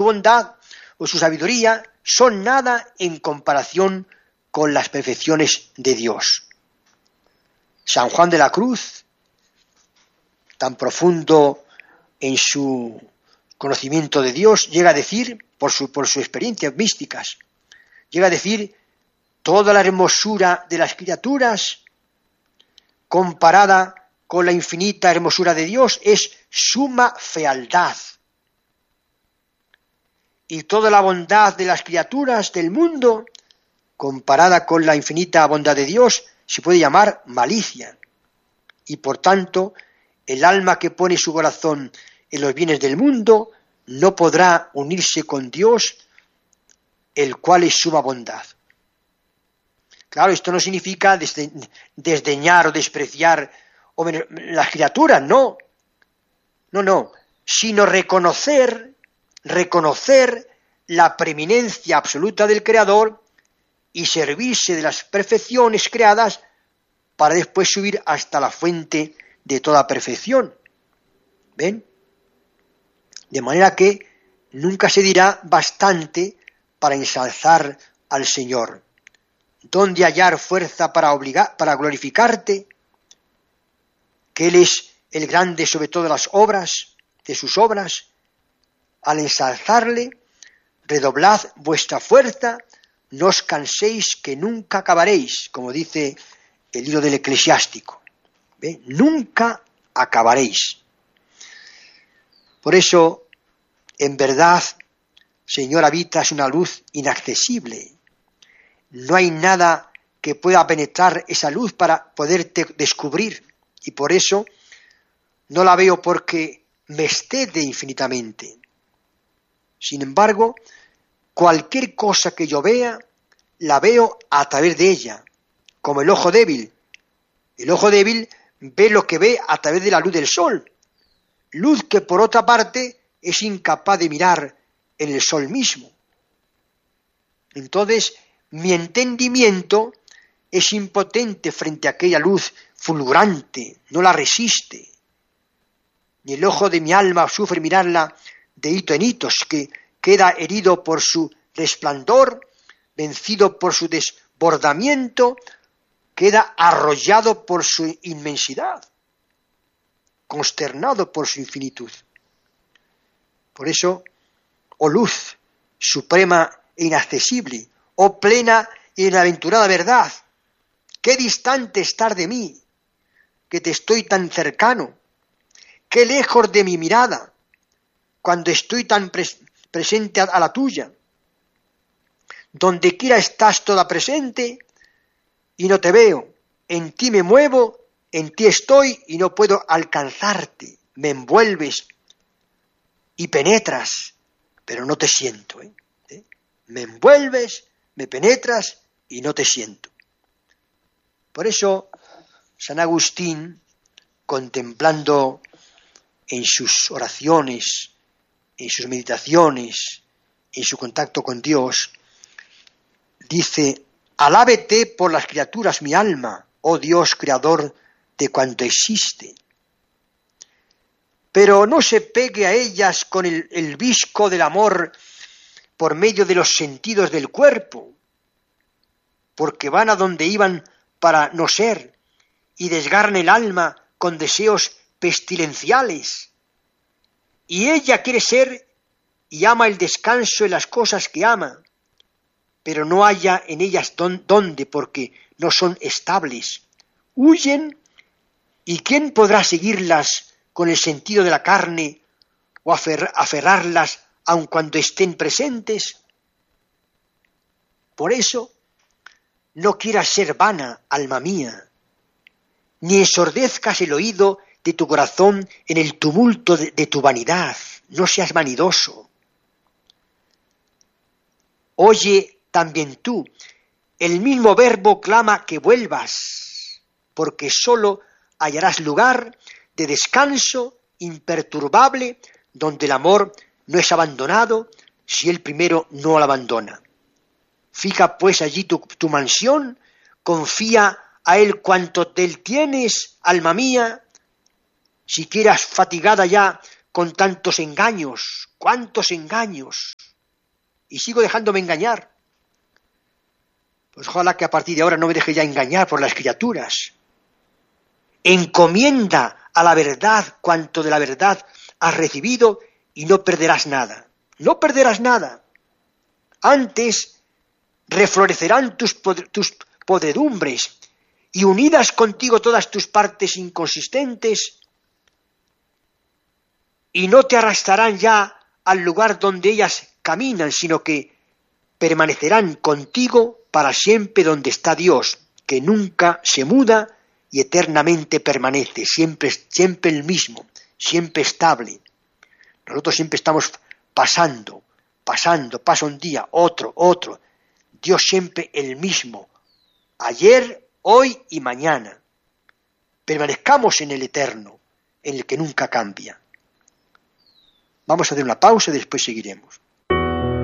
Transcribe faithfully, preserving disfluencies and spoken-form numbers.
bondad o su sabiduría son nada en comparación con las perfecciones de Dios. San Juan de la Cruz, tan profundo en su conocimiento de Dios, llega a decir, por su, por sus experiencias místicas, llega a decir, toda la hermosura de las criaturas, comparada con la infinita hermosura de Dios, es suma fealdad. Y toda la bondad de las criaturas del mundo, comparada con la infinita bondad de Dios, se puede llamar malicia. Y por tanto, el alma que pone su corazón en los bienes del mundo no podrá unirse con Dios, el cual es suma bondad. Claro, esto no significa desde, desdeñar o despreciar o las criaturas, no. No, no, sino reconocer, reconocer la preeminencia absoluta del Creador y servirse de las perfecciones creadas para después subir hasta la fuente de toda perfección. ¿Ven? De manera que nunca se dirá bastante para ensalzar al Señor. ¿Dónde hallar fuerza para obligar, para glorificarte? Que Él es el grande sobre todas las obras, de sus obras. Al ensalzarle, redoblad vuestra fuerza, no os canséis que nunca acabaréis, como dice el libro del Eclesiástico. ¿Ve? Nunca acabaréis. Por eso, en verdad, Señor, habitas una luz inaccesible. No hay nada que pueda penetrar esa luz para poderte descubrir. Y por eso no la veo porque me excede infinitamente. Sin embargo, cualquier cosa que yo vea, la veo a través de ella, como el ojo débil. El ojo débil ve lo que ve a través de la luz del sol, luz que por otra parte es incapaz de mirar en el sol mismo. Entonces, mi entendimiento es impotente frente a aquella luz fulgurante, no la resiste. Ni el ojo de mi alma sufre mirarla de hito en hitos, que queda herido por su resplandor, vencido por su desbordamiento, queda arrollado por su inmensidad, consternado por su infinitud. Por eso, oh luz suprema e inaccesible, oh plena y bienaventurada verdad, qué distante estás de mí, que te estoy tan cercano, qué lejos de mi mirada, cuando estoy tan pres- presente a, a la tuya. Donde quiera estás toda presente y no te veo, en ti me muevo, en ti estoy y no puedo alcanzarte, me envuelves y penetras, pero no te siento. ¿eh? ¿Eh? Me envuelves, me penetras y no te siento. Por eso, San Agustín, contemplando en sus oraciones, en sus meditaciones, en su contacto con Dios, dice: alábete por las criaturas mi alma, oh Dios creador de cuanto existe. Pero no se pegue a ellas con el, el visco del amor por medio de los sentidos del cuerpo, porque van a donde iban para no ser, y desgarran el alma con deseos pestilenciales. Y ella quiere ser y ama el descanso en las cosas que ama, pero no halla en ellas dónde, porque no son estables. Huyen, ¿y quién podrá seguirlas con el sentido de la carne o afer- aferrarlas aun cuando estén presentes? Por eso, no quieras ser vana, alma mía, ni ensordezcas el oído de tu corazón en el tumulto de, de tu vanidad. No seas vanidoso. Oye también tú, el mismo verbo clama que vuelvas, porque sólo hallarás lugar de descanso imperturbable donde el amor no es abandonado si él primero no lo abandona. Fija pues allí tu, tu mansión, confía a él cuanto de él tienes, alma mía, si quieras fatigada ya con tantos engaños? ¿Cuántos engaños? Y sigo dejándome engañar. Pues ojalá que a partir de ahora no me deje ya engañar por las criaturas. Encomienda a la verdad cuanto de la verdad has recibido y no perderás nada. No perderás nada. Antes reflorecerán tus, pod- tus podredumbres y unidas contigo todas tus partes inconsistentes y no te arrastrarán ya al lugar donde ellas caminan, sino que permanecerán contigo para siempre donde está Dios, que nunca se muda y eternamente permanece, siempre, siempre el mismo, siempre estable. Nosotros siempre estamos pasando, pasando, pasa un día, otro, otro. Dios siempre el mismo, ayer, hoy y mañana. Permanezcamos en el eterno, en el que nunca cambia. Vamos a hacer una pausa y después seguiremos.